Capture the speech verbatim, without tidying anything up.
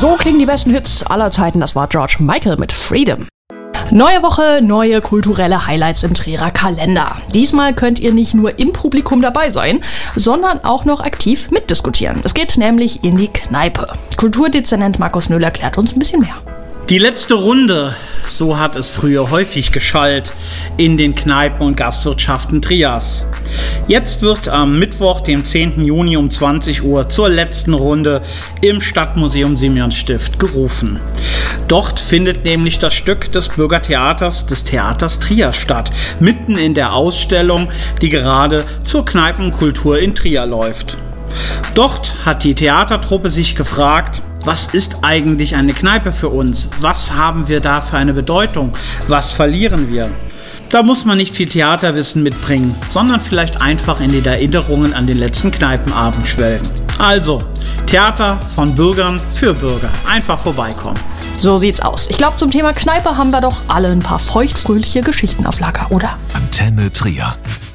So klingen die besten Hits aller Zeiten. Das war George Michael mit Freedom. Neue Woche, neue kulturelle Highlights im Trierer Kalender. Diesmal könnt ihr nicht nur im Publikum dabei sein, sondern auch noch aktiv mitdiskutieren. Es geht nämlich in die Kneipe. Kulturdezernent Markus Nöhl erklärt uns ein bisschen mehr. Die letzte Runde, so hat es früher häufig geschallt in den Kneipen und Gastwirtschaften Triers. Jetzt wird am Mittwoch, dem zehnten Juni um zwanzig Uhr zur letzten Runde im Stadtmuseum Simeonstift gerufen. Dort findet nämlich das Stück des Bürgertheaters des Theaters Trier statt, mitten in der Ausstellung, die gerade zur Kneipenkultur in Trier läuft. Dort hat die Theatertruppe sich gefragt: Was ist eigentlich eine Kneipe für uns? Was haben wir da für eine Bedeutung? Was verlieren wir? Da muss man nicht viel Theaterwissen mitbringen, sondern vielleicht einfach in den Erinnerungen an den letzten Kneipenabend schwelgen. Also, Theater von Bürgern für Bürger. Einfach vorbeikommen. So sieht's aus. Ich glaube, zum Thema Kneipe haben wir doch alle ein paar feuchtfröhliche Geschichten auf Lager, oder? Antenne Trier.